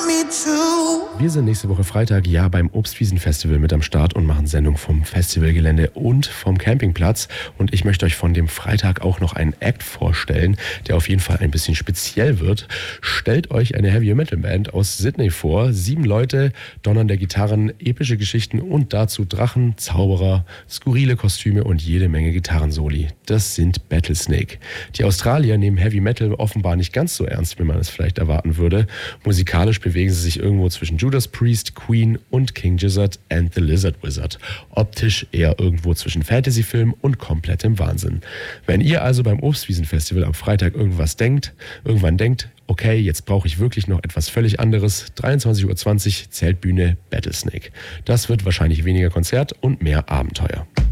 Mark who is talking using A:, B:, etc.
A: Wir sind nächste Woche Freitag beim Obstwiesen-Festival mit am Start und machen Sendung vom Festivalgelände und vom Campingplatz. Und ich möchte euch von dem Freitag auch noch einen Act vorstellen, der auf jeden Fall ein bisschen speziell wird. Stellt euch eine Heavy-Metal-Band aus Sydney vor. 7 Leute, donnernde Gitarren, epische Geschichten und dazu Drachen, Zauberer, skurrile Kostüme und jede Menge Gitarrensoli. Das sind Battlesnake. Die Australier nehmen Heavy Metal offenbar nicht ganz so ernst, wie man es vielleicht erwarten würde. Musikalisch bewegen sie sich irgendwo zwischen Judas Priest, Queen und King Gizzard and the Lizard Wizard. Optisch eher irgendwo zwischen Fantasyfilm und komplettem Wahnsinn. Wenn ihr also beim Obstwiesen-Festival am Freitag irgendwann denkt, okay, jetzt brauche ich wirklich noch etwas völlig anderes, 23:20 Uhr, Zeltbühne, Battlesnake. Das wird wahrscheinlich weniger Konzert und mehr Abenteuer.